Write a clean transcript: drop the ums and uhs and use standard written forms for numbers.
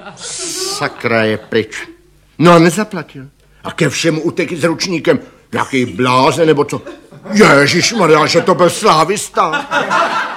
Sakra, je pryč. No a nezaplatil. A ke všemu utekl s ručníkem. Jaký bláze nebo co? Ježišmarja, že to byl slávista.